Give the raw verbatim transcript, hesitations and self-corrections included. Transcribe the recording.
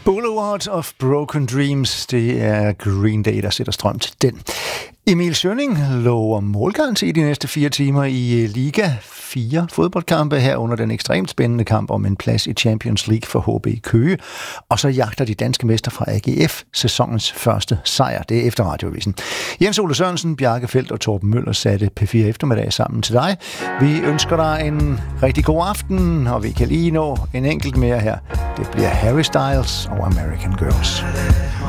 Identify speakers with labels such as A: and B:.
A: Boulevard of Broken Dreams, det er Green Day, der sætter strøm til den. Emil Schønning lover målgaranti de næste fire timer i Liga fire fodboldkampe her under den ekstremt spændende kamp om en plads i Champions League for H B Køge. Og så jagter de danske mester fra A G F sæsonens første sejr. Det er efter Radioavisen. Jens Ole Sørensen, Bjarke Feldt og Torben Møller satte P fire eftermiddag sammen til dig. Vi ønsker dig en rigtig god aften, og vi kan lige nå en enkelt mere her. Det bliver Harry Styles og American Girls.